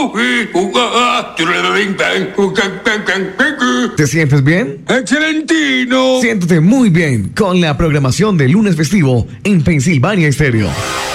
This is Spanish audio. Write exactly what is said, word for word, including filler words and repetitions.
¿Te sientes bien? ¡Excelentino! Siéntete muy bien con la programación de Lunes Festivo en Pensilvania Estéreo.